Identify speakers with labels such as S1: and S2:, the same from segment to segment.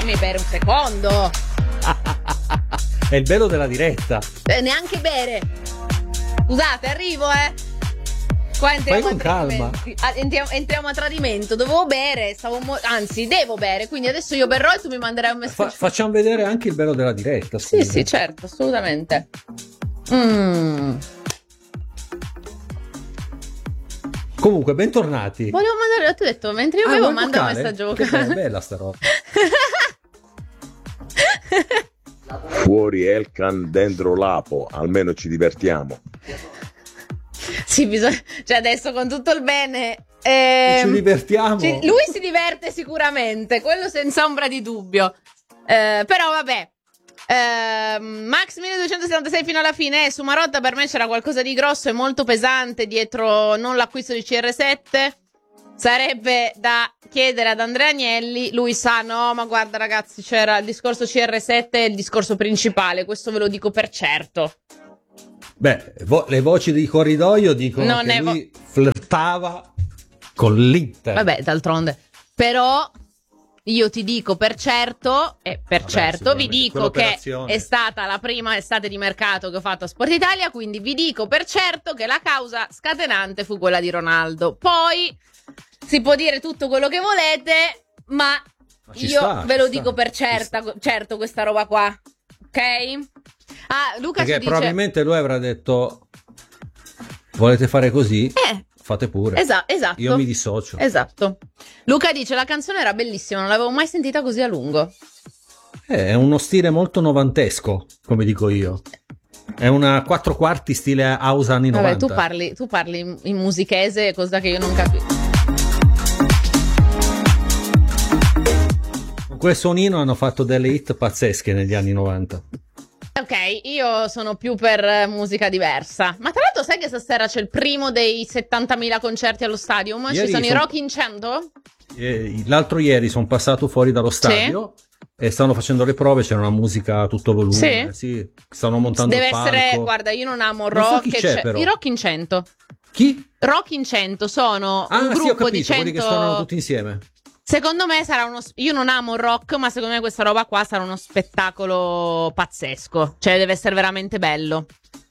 S1: lasciami bere un secondo.
S2: È il bello della diretta.
S1: Neanche bere. Scusate, arrivo, Qua entriamo
S2: Vai con calma.
S1: Entriamo a tradimento. Dovevo bere, anzi, devo bere. Quindi adesso io berrò e tu mi manderai un messaggio.
S2: Facciamo vedere anche il bello della diretta. Scusa.
S1: Sì, certo, assolutamente.
S2: Comunque, bentornati.
S1: Volevo mandare, ti ho detto, mentre io bevo, manda un messaggio vocale.
S2: Che bella sta roba.
S3: Fuori Elkan, dentro Lapo, almeno ci divertiamo.
S1: Sì, cioè adesso con tutto il bene
S2: ci divertiamo.
S1: Lui si diverte sicuramente, quello senza ombra di dubbio. Però vabbè. Max 1276 fino alla fine. Su Marotta per me c'era qualcosa di grosso e molto pesante dietro non l'acquisto di CR7. Sarebbe da chiedere ad Andrea Agnelli. Lui sa, no, ma guarda ragazzi, c'era il discorso CR7 e il discorso principale, questo ve lo dico per certo.
S2: Beh, le voci di corridoio dicono che lui flirtava con l'Inter.
S1: Vabbè, d'altronde. Però io ti dico per certo, e per certo vi dico che è stata la prima estate di mercato che ho fatto a Sport Italia, quindi vi dico per certo che la causa scatenante fu quella di Ronaldo. Poi si può dire tutto quello che volete, ma io ve lo dico per certo questa roba qua, ok? Ah, Luca
S2: perché
S1: ci dice,
S2: probabilmente lui avrà detto volete fare così? Fate pure.
S1: Esatto.
S2: Io mi dissocio.
S1: Esatto. Luca dice la canzone era bellissima, non l'avevo mai sentita così a lungo.
S2: È uno stile molto novantesco, come dico io. È una 4/4 stile house anni 90.
S1: Vabbè, tu parli in musichese, cosa che io non capisco.
S2: Con quel suonino hanno fatto delle hit pazzesche negli anni 90.
S1: Ok, io sono più per musica diversa. Ma tra l'altro sai che stasera c'è il primo dei 70.000 concerti allo stadium? Ieri ci sono i Rock in 100?
S2: L'altro ieri sono passato fuori dallo stadio e stanno facendo le prove, c'era una musica a tutto volume. Sì, stanno montando il palco.
S1: Deve essere, guarda, io non amo rock.
S2: Non so chi c'è, però.
S1: I Rock in 100.
S2: Chi?
S1: Rock in 100 sono un gruppo di 100...
S2: quelli che suonano tutti insieme.
S1: Secondo me sarà io non amo il rock, ma secondo me questa roba qua sarà uno spettacolo pazzesco. Cioè deve essere veramente bello.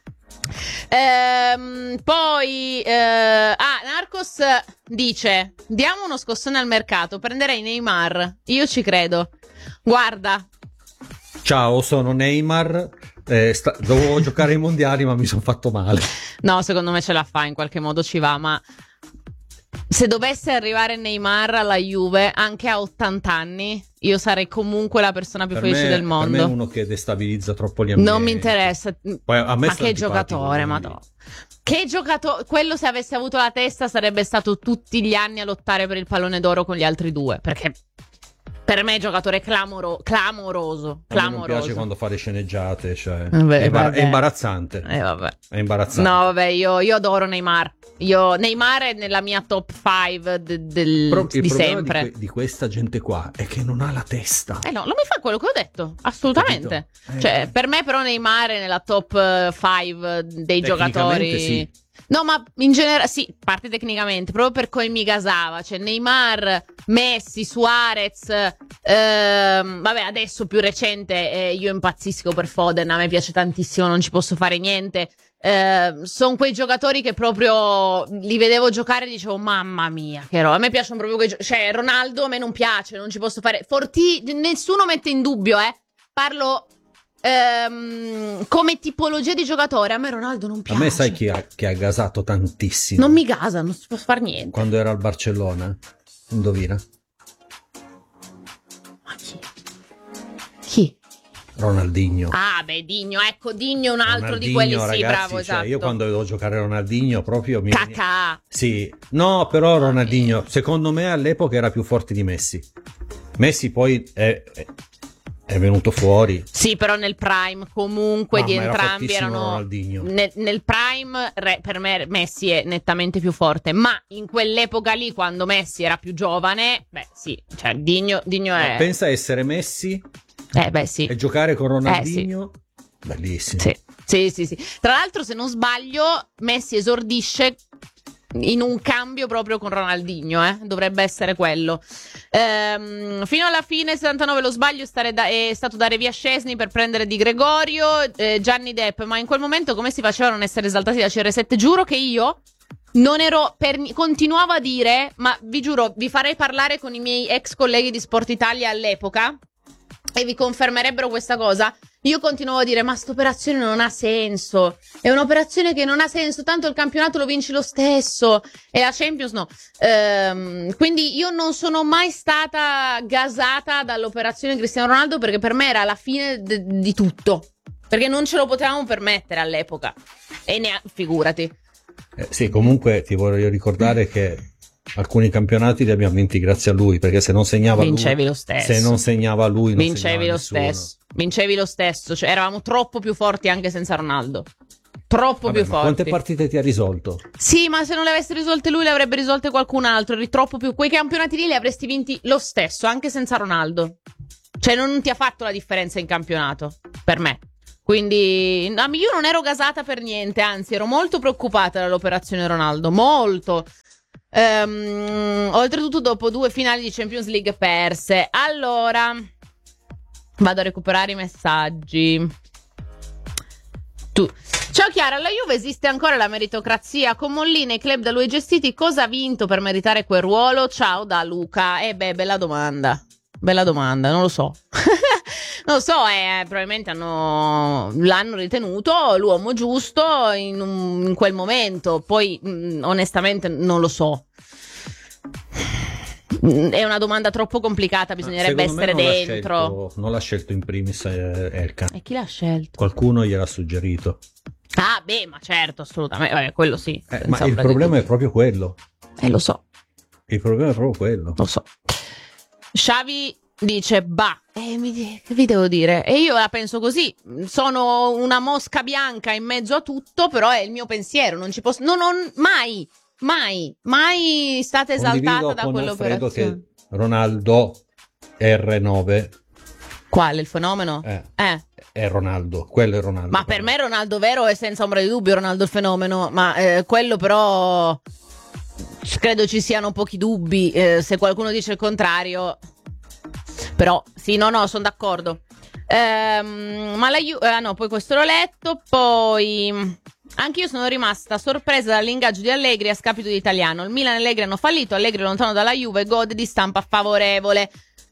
S1: Poi Narcos dice: diamo uno scossone al mercato, prenderei Neymar. Io ci credo. Guarda.
S2: Ciao, sono Neymar. Dovevo giocare ai mondiali, ma mi sono fatto male.
S1: No, secondo me ce la fa, in qualche modo ci va, ma se dovesse arrivare Neymar alla Juve anche a 80 anni, io sarei comunque la persona più felice del mondo.
S2: Per me è uno che destabilizza troppo gli ambienti.
S1: Non mi interessa.
S2: Poi, a me
S1: ma che giocatore, madonna. Che giocatore. Quello, se avesse avuto la testa, sarebbe stato tutti gli anni a lottare per il pallone d'oro con gli altri due. Perché per me è giocatore clamoroso.
S2: A me non piace quando fa le sceneggiate, cioè
S1: vabbè.
S2: È imbarazzante.
S1: Vabbè.
S2: È imbarazzante.
S1: No, vabbè, io adoro Neymar. Neymar è nella mia top 5 di sempre.
S2: Di questa gente qua è che non ha la testa.
S1: No, non mi fa quello che ho detto, assolutamente. Cioè, per me però Neymar è nella top 5 dei giocatori.
S2: Sì.
S1: No, ma in generale, sì, parte tecnicamente, proprio per come mi gasava. Cioè, Neymar, Messi, Suarez, vabbè, adesso più recente, io impazzisco per Foden, a me piace tantissimo, non ci posso fare niente. Sono quei giocatori che proprio li vedevo giocare e dicevo, mamma mia, che roba. A me piacciono proprio quei cioè, Ronaldo a me non piace, non ci posso fare. Nessuno mette in dubbio, parlo... come tipologia di giocatore, a me Ronaldo non piace.
S2: A me sai chi ha gasato tantissimo?
S1: Non mi gasa, non si può fare niente.
S2: Quando era al Barcellona, indovina?
S1: Ma chi?
S2: Ronaldinho.
S1: Ah, beh, Digno, ecco, Digno è un altro
S2: Ronaldinho,
S1: di quelli,
S2: ragazzi,
S1: sì, bravo,
S2: cioè,
S1: esatto.
S2: io quando vedevo giocare Ronaldinho proprio mi
S1: Cacà.
S2: Sì, no, però Ronaldinho, secondo me all'epoca era più forte di Messi. Messi poi è venuto fuori.
S1: Sì, però nel prime comunque di entrambi
S2: era
S1: erano nel prime per me Messi è nettamente più forte, ma in quell'epoca lì quando Messi era più giovane, beh sì, cioè Digno è...
S2: Pensa a essere Messi
S1: sì.
S2: e giocare con Ronaldinho, bellissimo.
S1: Sì. Tra l'altro, se non sbaglio, Messi esordisce in un cambio proprio con Ronaldinho, dovrebbe essere quello. Fino alla fine 79 lo sbaglio è stato dare via Szczesny per prendere Di Gregorio. Gianni Depp, ma in quel momento come si faceva a non essere esaltati da CR7? Giuro che io non ero continuavo a dire, ma vi giuro, vi farei parlare con i miei ex colleghi di Sport Italia all'epoca e vi confermerebbero questa cosa. Io continuavo a dire, ma sta operazione non ha senso, è un'operazione che non ha senso, tanto il campionato lo vinci lo stesso e la Champions no. Quindi io non sono mai stata gasata dall'operazione Cristiano Ronaldo, perché per me era la fine di tutto, perché non ce lo potevamo permettere all'epoca, e figurati.
S2: Sì, comunque ti voglio ricordare che alcuni campionati li abbiamo vinti grazie a lui, perché se non segnava
S1: vincevi
S2: lui,
S1: lo stesso.
S2: Se non segnava lui, non
S1: vincevi lo stesso. Vincevi lo stesso, cioè eravamo troppo più forti anche senza Ronaldo. Troppo più forti.
S2: Quante partite ti ha risolto?
S1: Sì, ma se non le avesse risolte lui, le avrebbe risolte qualcun altro. Eri troppo più. Quei campionati lì li avresti vinti lo stesso, anche senza Ronaldo. Cioè, non ti ha fatto la differenza in campionato, per me. Quindi io non ero gasata per niente, anzi ero molto preoccupata dall'operazione Ronaldo, molto. Oltretutto dopo 2 finali di Champions League perse. Allora vado a recuperare i messaggi. Ciao Chiara, la Juve esiste ancora la meritocrazia? Con Mollini e club da lui gestiti, cosa ha vinto per meritare quel ruolo? Ciao da Luca. Bella domanda, non lo so. Non lo so, probabilmente l'hanno ritenuto l'uomo giusto in quel momento. Poi onestamente non lo so. È una domanda troppo complicata, bisognerebbe essere dentro.
S2: Non l'ha scelto in primis Elkan.
S1: E chi l'ha scelto?
S2: Qualcuno gliel'ha suggerito.
S1: Ah, beh, ma certo, assolutamente. Quello sì.
S2: Ma il problema è proprio quello.
S1: Lo so.
S2: Il problema è proprio quello.
S1: Lo so. Xavi dice, che vi devo dire? E io la penso così. Sono una mosca bianca in mezzo a tutto, però è il mio pensiero. Non ci posso. Non ho mai stata esaltata da quell'operazione.
S2: Che Ronaldo R9.
S1: Quale? Il fenomeno?
S2: È Ronaldo, quello è Ronaldo.
S1: Ma per me Ronaldo vero è senza ombra di dubbio Ronaldo il fenomeno, ma quello però credo ci siano pochi dubbi, se qualcuno dice il contrario. Però sì, no, sono d'accordo. Ma la Juve, no, poi questo l'ho letto, poi anche io sono rimasta sorpresa dall'ingaggio di Allegri a scapito di Italiano. Il Milan e Allegri hanno fallito, Allegri lontano dalla Juve, gode di stampa favorevole.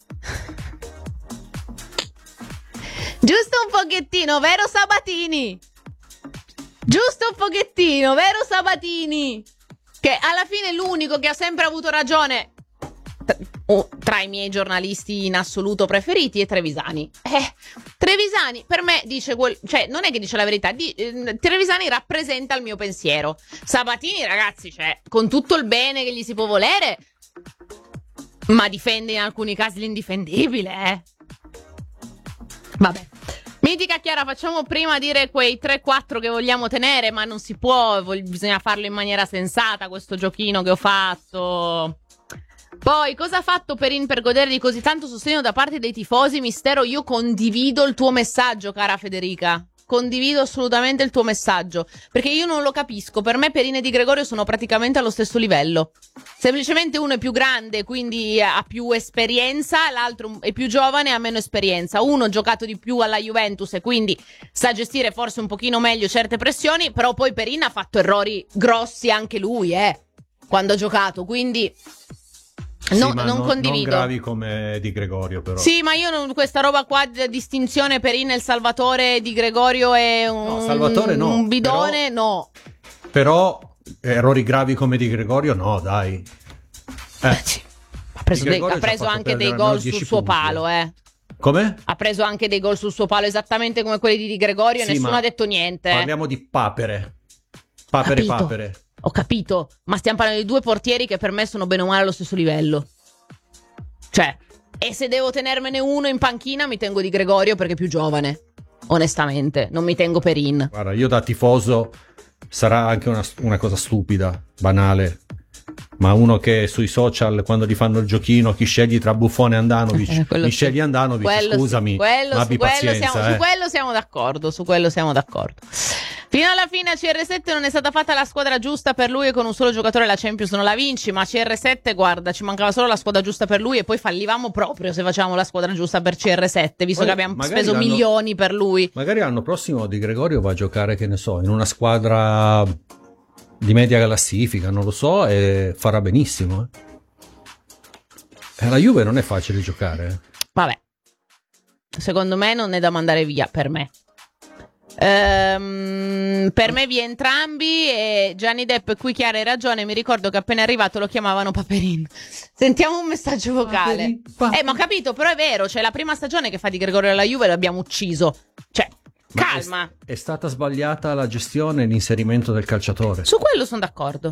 S1: Giusto un pochettino, vero Sabatini? Giusto un pochettino, vero Sabatini? Che alla fine l'unico che ha sempre avuto ragione tra i miei giornalisti in assoluto preferiti è Trevisani. Trevisani per me dice cioè non è che dice la verità, Trevisani rappresenta il mio pensiero. Sabatini, ragazzi, cioè, con tutto il bene che gli si può volere, ma difende in alcuni casi l'indifendibile, Vabbè. Mitica Chiara, facciamo prima dire quei 3-4 che vogliamo tenere, ma non si può, bisogna farlo in maniera sensata questo giochino che ho fatto. Poi, cosa ha fatto Perin per godere di così tanto sostegno da parte dei tifosi? Mistero, io condivido il tuo messaggio, cara Federica. Condivido assolutamente il tuo messaggio, perché io non lo capisco. Per me Perin e Di Gregorio sono praticamente allo stesso livello. Semplicemente uno è più grande, quindi ha più esperienza, l'altro è più giovane e ha meno esperienza. Uno ha giocato di più alla Juventus e quindi sa gestire forse un pochino meglio certe pressioni, però poi Perin ha fatto errori grossi anche lui, quando ha giocato, quindi non condivido.
S2: Non gravi come Di Gregorio, però.
S1: Sì, ma io questa roba qua di distinzione Perin e il Salvatore, Di Gregorio è un bidone, però, no.
S2: Però errori gravi come Di Gregorio, no, dai.
S1: Sì. Ha preso anche dei gol sul suo palo,
S2: Come?
S1: Ha preso anche dei gol sul suo palo, esattamente come quelli di Di Gregorio, e nessuno ha detto niente.
S2: Parliamo di papere. Papere.
S1: Ho capito, ma stiamo parlando di 2 portieri che per me sono bene o male allo stesso livello. Cioè, e se devo tenermene uno in panchina mi tengo Di Gregorio perché è più giovane. Onestamente, non mi tengo Perin.
S2: Guarda, io da tifoso sarà anche una cosa stupida, banale, Ma uno che sui social, quando gli fanno il giochino, chi scegli tra Buffon e Andanovic, mi scegli Andanovic, scusami, abbi pazienza.
S1: Su quello siamo d'accordo, Fino alla fine a CR7 non è stata fatta la squadra giusta per lui e con un solo giocatore la Champions non la vinci, ma a CR7 guarda, ci mancava solo la squadra giusta per lui e poi fallivamo proprio se facevamo la squadra giusta per CR7, visto
S2: poi
S1: che abbiamo speso milioni per lui.
S2: Magari l'anno prossimo Di Gregorio va a giocare, che ne so, in una squadra di media classifica, non lo so, e farà benissimo. La Juve non è facile giocare.
S1: Vabbè, secondo me non è da mandare via, per me. Per me via entrambi, e Gianni Depp qui Chiara hai ragione, mi ricordo che appena è arrivato lo chiamavano Paperin. Sentiamo un messaggio vocale. Ma ho capito, però è vero, cioè la prima stagione che fa Di Gregorio alla Juve l'abbiamo ucciso, cioè calma.
S2: È stata sbagliata la gestione e l'inserimento del calciatore.
S1: Su quello sono d'accordo.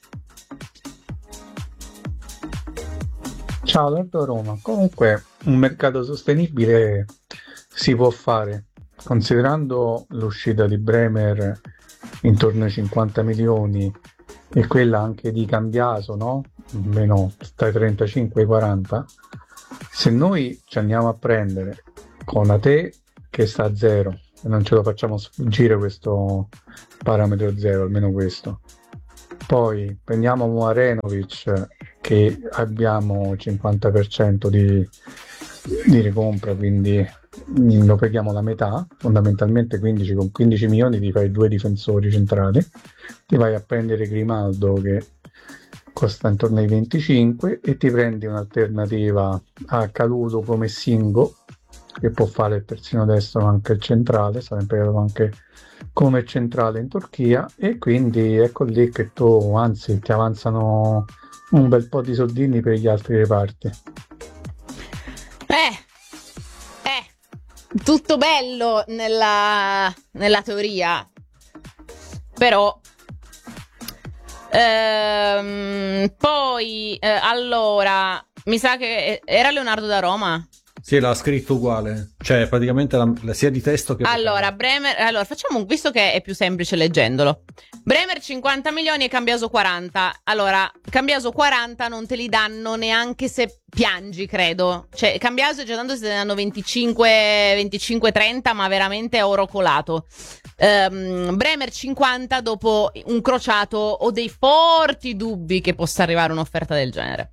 S4: Ciao Lordo Roma. Comunque un mercato sostenibile si può fare considerando l'uscita di Bremer intorno ai 50 milioni e quella anche di Cambiaso, no? Almeno dai 35 ai 40. Se noi ci andiamo a prendere Konate che sta a zero e non ce lo facciamo sfuggire questo parametro zero, almeno questo, poi prendiamo Mladenovic che abbiamo 50% di ricompra, quindi lo paghiamo la metà, fondamentalmente 15, con 15 milioni ti fai 2 difensori centrali, ti vai a prendere Grimaldo che costa intorno ai 25 e ti prendi un'alternativa a Caludo come Singo che può fare il terzino destro ma anche il centrale, sarà impiegato anche come centrale in Turchia, e quindi ecco lì che tu anzi ti avanzano un bel po' di soldini per gli altri reparti.
S1: Tutto bello nella teoria, però poi allora mi sa che era Leonardo da Roma.
S2: Sì, l'ha scritto uguale, cioè praticamente sia di testo che
S1: allora Bremer, allora facciamo visto che è più semplice leggendolo. Bremer 50 milioni e Cambiaso 40. Allora, Cambiaso 40 non te li danno neanche se piangi, credo. Cioè, Cambiaso già tanto se ne danno 25-30, ma veramente a oro colato. Bremer 50 dopo un crociato, ho dei forti dubbi che possa arrivare un'offerta del genere.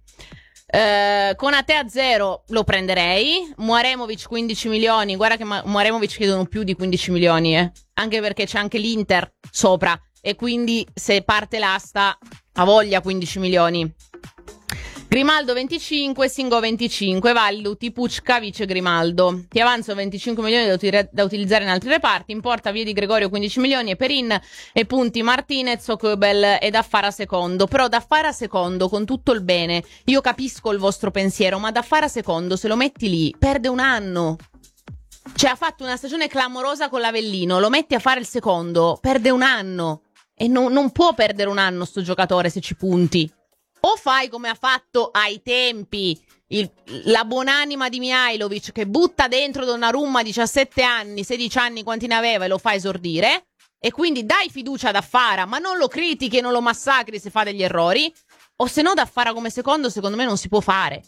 S1: Konate a zero lo prenderei. Mladenovich 15 milioni. Guarda che Mladenovich chiedono più di 15 milioni, anche perché c'è anche l'Inter sopra, e quindi se parte l'asta ha voglia 15 milioni. Grimaldo 25, Singo 25, Valuti, Pucca, vice Grimaldo. Ti avanzo 25 milioni da utilizzare in altri reparti. In porta via Di Gregorio 15 milioni e Perin e punti Martinez, Köbel e Daffara secondo. Però Daffara secondo, con tutto il bene, io capisco il vostro pensiero, ma Daffara secondo, se lo metti lì, perde un anno. Cioè ha fatto una stagione clamorosa con l'Avellino, lo metti a fare il secondo, perde un anno. E non può perdere un anno sto giocatore se ci punti. O fai come ha fatto ai tempi la buonanima di Mihajlovic, che butta dentro Donnarumma a 17 anni, 16 anni quanti ne aveva, e lo fa esordire, e quindi dai fiducia a Daffara, ma non lo critichi e non lo massacri se fa degli errori. O se no Daffara come secondo me non si può fare,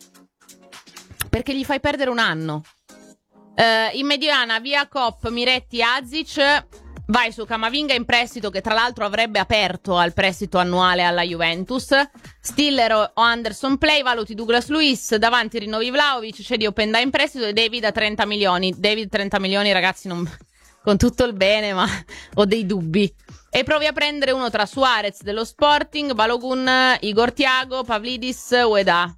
S1: perché gli fai perdere un anno. In mediana via Kopp, Miretti, Azic. Vai su Camavinga in prestito, che tra l'altro avrebbe aperto al prestito annuale alla Juventus. Stiller o Anderson play, valuti Douglas Luiz, davanti rinnovi Vlahovic, cedi Openda in prestito e David a 30 milioni. David 30 milioni ragazzi, non, con tutto il bene, ma ho dei dubbi. E provi a prendere uno tra Suarez dello Sporting, Balogun, Igor Thiago, Pavlidis, Ueda.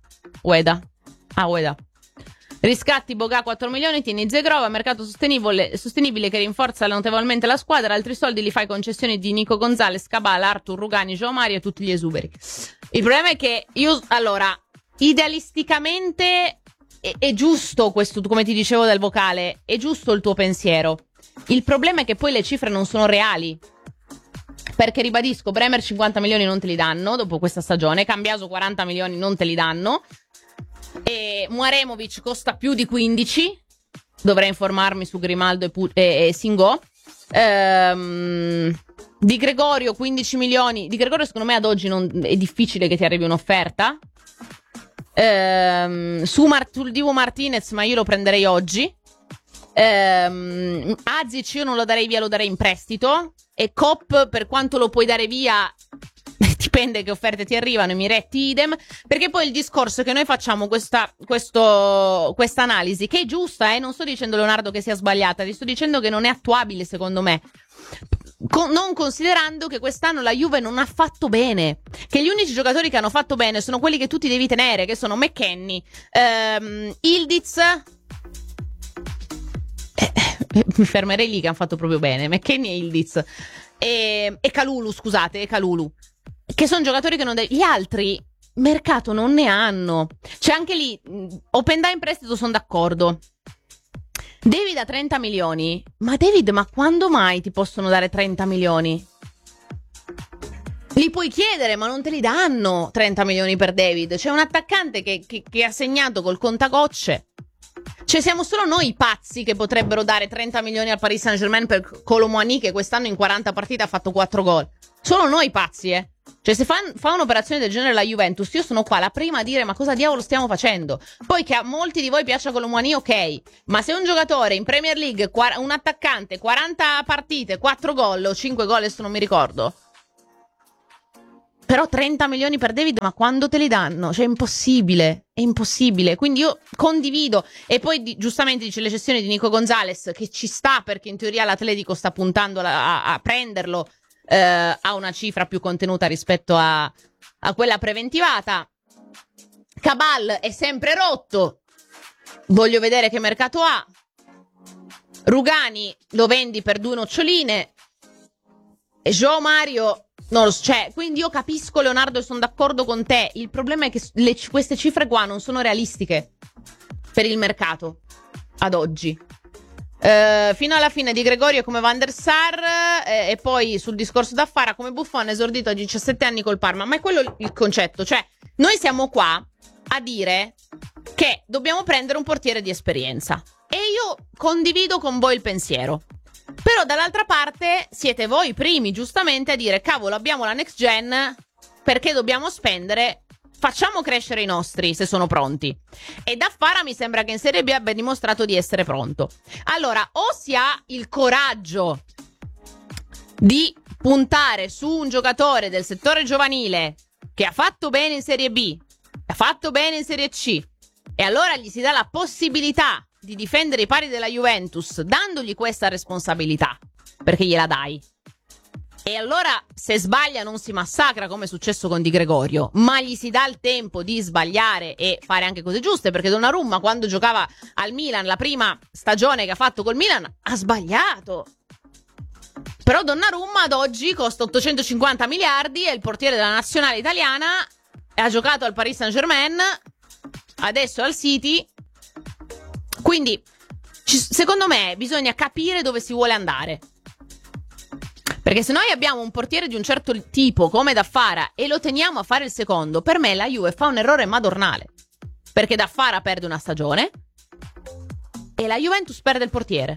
S1: Riscatti Boga 4 milioni, tieni Zegrova, mercato sostenibile che rinforza notevolmente la squadra, altri soldi li fai concessioni di Nico Gonzalez, Cabala, Artur, Rugani, Gio Mario e tutti gli esuberi. Il problema è che idealisticamente è giusto questo, come ti dicevo del vocale, è giusto il tuo pensiero. Il problema è che poi le cifre non sono reali. Perché ribadisco, Bremer 50 milioni non te li danno dopo questa stagione, Cambiaso 40 milioni non te li danno. E Mladenovich costa più di 15. Dovrei informarmi su Grimaldo e Singo. Di Gregorio 15 milioni. Di Gregorio secondo me ad oggi è difficile che ti arrivi un'offerta. Sul Divo Martinez, ma io lo prenderei oggi. Azic io non lo darei via, lo darei in prestito. E Cop, per quanto lo puoi dare via, dipende che offerte ti arrivano. E Miretti idem. Perché poi il discorso è che noi facciamo questa analisi, che è giusta, non sto dicendo, Leonardo, che sia sbagliata, ti sto dicendo che non è attuabile secondo me. Non considerando che quest'anno la Juve non ha fatto bene, che gli unici giocatori che hanno fatto bene sono quelli che tu ti devi tenere, che sono McKennie, Ildiz, mi fermerei lì, che hanno fatto proprio bene, McKennie e Ildiz, e Kalulu, scusate, e Kalulu, che sono giocatori che non gli altri mercato non ne hanno. C'è anche lì Openda in prestito, sono d'accordo. David a 30 milioni? Ma David, ma quando mai ti possono dare 30 milioni? Li puoi chiedere, ma non te li danno 30 milioni per David. C'è un attaccante che ha segnato col contagocce. Cioè siamo solo noi pazzi che potrebbero dare 30 milioni al Paris Saint-Germain per Kolo Muani, che quest'anno in 40 partite ha fatto 4 gol. Solo noi pazzi, Cioè se fa un'operazione del genere la Juventus, io sono qua la prima a dire ma cosa diavolo stiamo facendo. Poi che a molti di voi piaccia Kolo Muani, ok, ma se un giocatore in Premier League, un attaccante, 40 partite, 4 gol o 5 gol, adesso non mi ricordo, però 30 milioni per David, ma quando te li danno? Cioè è impossibile, quindi io condivido. E poi giustamente dice le cessioni di Nico Gonzalez, che ci sta perché in teoria l'Atletico sta puntando a prenderlo a una cifra più contenuta rispetto a quella preventivata. Cabal è sempre rotto, voglio vedere che mercato ha. Rugani lo vendi per 2 noccioline, e João Mario non lo so, cioè, quindi io capisco, Leonardo, e sono d'accordo con te. Il problema è che queste cifre qua non sono realistiche per il mercato ad oggi. Fino alla fine Di Gregorio come Van der Sar, e poi sul discorso d'Affara come Buffon, esordito a 17 anni col Parma. Ma è quello il concetto, cioè noi siamo qua a dire che dobbiamo prendere un portiere di esperienza, e io condivido con voi il pensiero. Però dall'altra parte siete voi i primi giustamente a dire cavolo, abbiamo la next gen, perché dobbiamo spendere, facciamo crescere i nostri se sono pronti. E Daffara mi sembra che in Serie B abbia dimostrato di essere pronto. Allora, o si ha il coraggio di puntare su un giocatore del settore giovanile che ha fatto bene in Serie B, ha fatto bene in Serie C, e allora gli si dà la possibilità di difendere i pari della Juventus dandogli questa responsabilità, perché gliela dai. E allora se sbaglia non si massacra come è successo con Di Gregorio, ma gli si dà il tempo di sbagliare e fare anche cose giuste, perché Donnarumma quando giocava al Milan, la prima stagione che ha fatto col Milan, ha sbagliato. Però Donnarumma ad oggi costa 850 miliardi, è il portiere della nazionale italiana, ha giocato al Paris Saint-Germain, adesso è al City. Quindi secondo me bisogna capire dove si vuole andare, perché se noi abbiamo un portiere di un certo tipo come Daffara e lo teniamo a fare il secondo, per me la Juve fa un errore madornale, perché Daffara perde una stagione e la Juventus perde il portiere.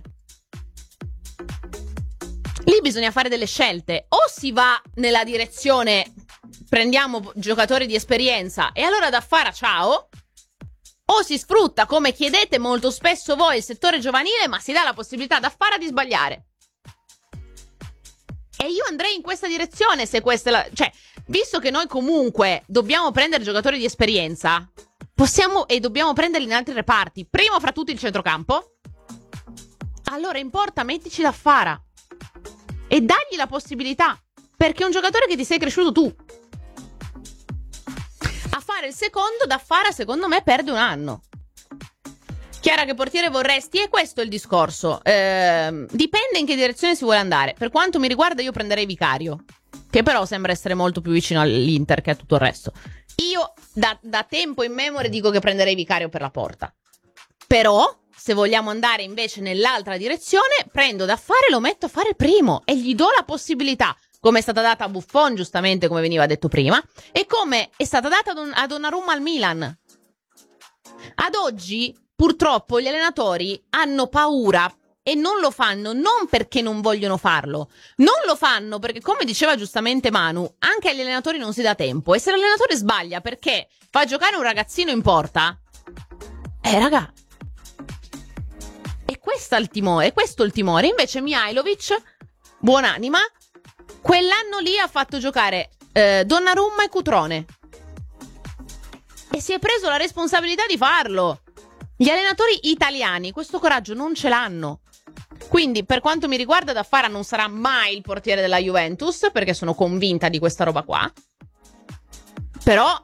S1: Lì bisogna fare delle scelte, o si va nella direzione prendiamo giocatori di esperienza e allora Daffara ciao, o si sfrutta, come chiedete molto spesso voi, il settore giovanile, ma si dà la possibilità a Daffara di sbagliare. E io andrei in questa direzione, se questa è la... Cioè, visto che noi comunque dobbiamo prendere giocatori di esperienza, possiamo e dobbiamo prenderli in altri reparti. Primo fra tutti il centrocampo. Allora importa, mettici Daffara e dagli la possibilità, perché è un giocatore che ti sei cresciuto tu. A fare il secondo, Daffara secondo me perde un anno. Chiara, che portiere vorresti? E questo è il discorso. Dipende in che direzione si vuole andare. Per quanto mi riguarda io prenderei Vicario, che però sembra essere molto più vicino all'Inter che a tutto il resto. Io da tempo in memoria dico che prenderei Vicario per la Porta. Però se vogliamo andare invece nell'altra direzione, prendo Daffara e lo metto a fare il primo e gli do la possibilità, come è stata data a Buffon, giustamente, come veniva detto prima, e come è stata data a Donnarumma al Milan. Ad oggi, purtroppo, gli allenatori hanno paura e non lo fanno non perché non vogliono farlo, non lo fanno perché, come diceva giustamente Manu, anche agli allenatori non si dà tempo, e se l'allenatore sbaglia perché fa giocare un ragazzino in porta, raga, e questo è il timore. Invece Mihajlovic, buonanima, quell'anno lì ha fatto giocare Donnarumma e Cutrone e si è preso la responsabilità di farlo. Gli allenatori italiani questo coraggio non ce l'hanno. Quindi, per quanto mi riguarda, Daffara non sarà mai il portiere della Juventus, perché sono convinta di questa roba qua. Però,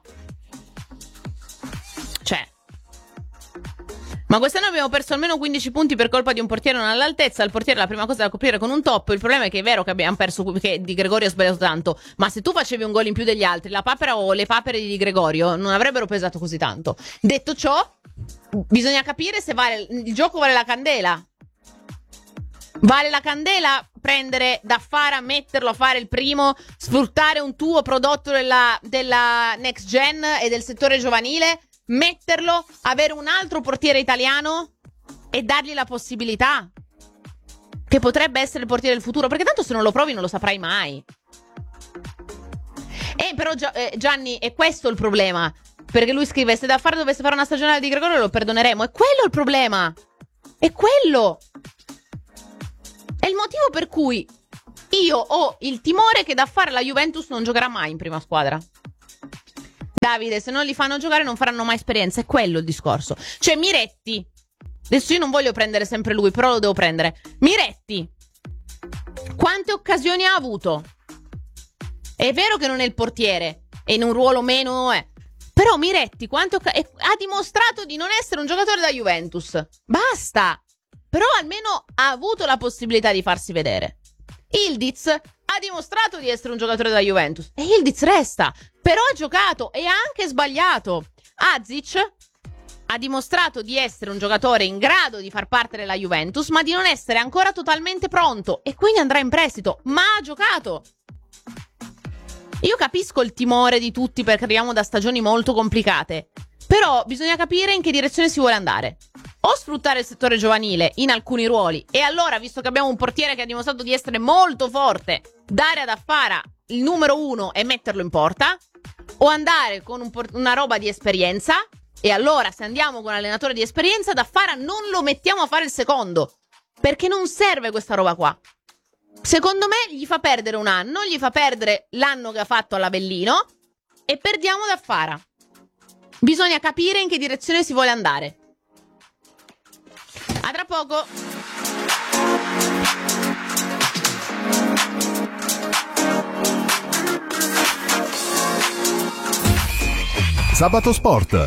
S1: ma quest'anno abbiamo perso almeno 15 punti per colpa di un portiere non all'altezza. Il portiere è la prima cosa da coprire con un top. Il problema è che è vero che abbiamo perso, che Di Gregorio ha sbagliato tanto, ma se tu facevi un gol in più degli altri, la papera o le papere di Di Gregorio non avrebbero pesato così tanto. Detto ciò, bisogna capire se il gioco vale la candela. Vale la candela prendere Daffara, metterlo a fare il primo, sfruttare un tuo prodotto della next gen e del settore giovanile, metterlo, avere un altro portiere italiano e dargli la possibilità che potrebbe essere il portiere del futuro, perché tanto se non lo provi non lo saprai mai. Però Gianni, è questo il problema, perché lui scrive: se Daffara dovesse fare una stagionale di Gregorio lo perdoneremo. È quello il problema, è quello, è il motivo per cui io ho il timore che Daffara la Juventus non giocherà mai in prima squadra. Davide, se non li fanno giocare non faranno mai esperienza, è quello il discorso. Cioè Miretti, adesso io non voglio prendere sempre lui, però lo devo prendere. Miretti, quante occasioni ha avuto? È vero che non è il portiere, è in un ruolo meno, però Miretti ha dimostrato di non essere un giocatore da Juventus. Basta, però almeno ha avuto la possibilità di farsi vedere. Ildiz ha dimostrato di essere un giocatore da Juventus e Ildiz resta, però ha giocato e ha anche sbagliato. Azic ha dimostrato di essere un giocatore in grado di far parte della Juventus, ma di non essere ancora totalmente pronto e quindi andrà in prestito, ma ha giocato. Io capisco il timore di tutti perché arriviamo da stagioni molto complicate, però bisogna capire in che direzione si vuole andare. O sfruttare il settore giovanile in alcuni ruoli, e allora, visto che abbiamo un portiere che ha dimostrato di essere molto forte, dare ad Daffara il numero 1 e metterlo in porta, o andare con una roba di esperienza, e allora se andiamo con un allenatore di esperienza, Daffara non lo mettiamo a fare il secondo, perché non serve questa roba qua. Secondo me gli fa perdere un anno, gli fa perdere l'anno che ha fatto all'Avellino e perdiamo Daffara. Bisogna capire in che direzione si vuole andare. A tra poco.
S5: Sabato Sport.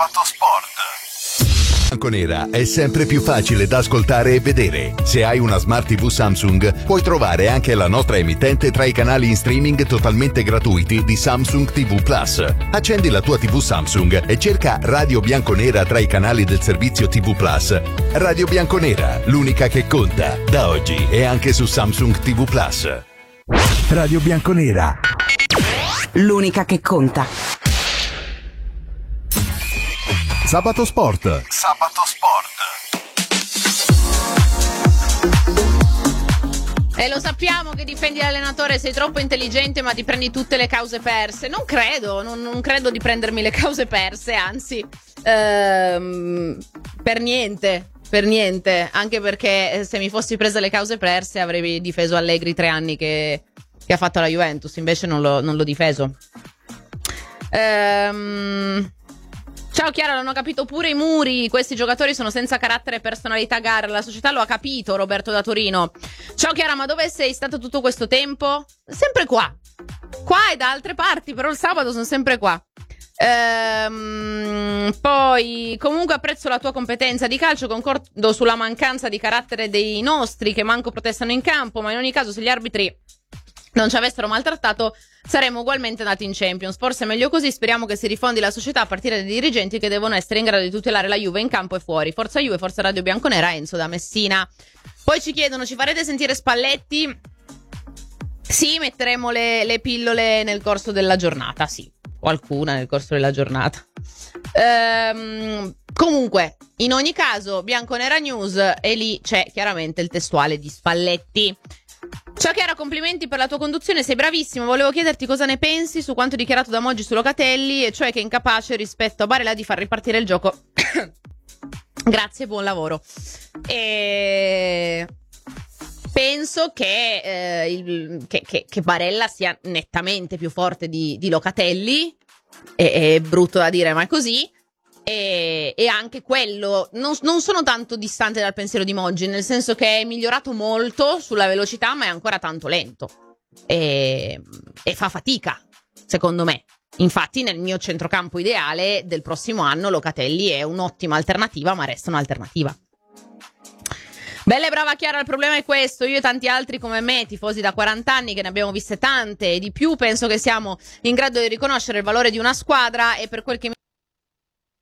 S5: Bianconera è sempre più facile da ascoltare e vedere. Se hai una Smart TV Samsung, puoi trovare anche la nostra emittente tra i canali in streaming totalmente gratuiti di Samsung TV Plus. Accendi la tua TV Samsung e cerca Radio Bianconera tra i canali del servizio TV Plus. Radio Bianconera, l'unica che conta. Da oggi è anche su Samsung TV Plus. Radio Bianconera,
S6: l'unica che conta.
S5: Sabato Sport.
S1: E lo sappiamo che difendi l'allenatore, sei troppo intelligente ma ti prendi tutte le cause perse. Non credo, non credo di prendermi le cause perse, anzi, per niente. Anche perché se mi fossi presa le cause perse avrei difeso Allegri 3 anni che ha fatto la Juventus, invece non l'ho difeso. Ciao Chiara, l'hanno capito pure i muri, questi giocatori sono senza carattere e personalità gara, la società lo ha capito. Roberto da Torino. Ciao Chiara, ma dove sei stato tutto questo tempo? Sempre qua e da altre parti, però il sabato sono sempre qua. Poi comunque apprezzo la tua competenza di calcio, concordo sulla mancanza di carattere dei nostri che manco protestano in campo, ma in ogni caso se gli arbitri non ci avessero maltrattato saremmo ugualmente andati in Champions. Forse è meglio così, speriamo che si rifondi la società a partire dai dirigenti che devono essere in grado di tutelare la Juve in campo e fuori. Forza Juve, forza Radio Bianconera. Enzo da Messina. Poi ci chiedono: ci farete sentire Spalletti? Sì, metteremo le pillole nel corso della giornata, sì. qualcuna nel corso della giornata. Comunque, in ogni caso, Bianconera News, e lì c'è chiaramente il testuale di Spalletti. Ciao Chiara, complimenti per la tua conduzione, sei bravissimo. Volevo chiederti cosa ne pensi su quanto dichiarato da Moggi su Locatelli, e cioè che è incapace rispetto a Barella di far ripartire il gioco. Grazie, buon lavoro. Penso che Barella sia nettamente più forte di Locatelli. È brutto da dire, ma è così. E anche quello non sono tanto distante dal pensiero di Moggi, nel senso che è migliorato molto sulla velocità, ma è ancora tanto lento e fa fatica, secondo me. Infatti nel mio centrocampo ideale del prossimo anno Locatelli è un'ottima alternativa, ma resta un'alternativa. Bella e brava Chiara, il problema è questo: io e tanti altri come me, tifosi da 40 anni, che ne abbiamo viste tante e di più, penso che siamo in grado di riconoscere il valore di una squadra, e per quel che mi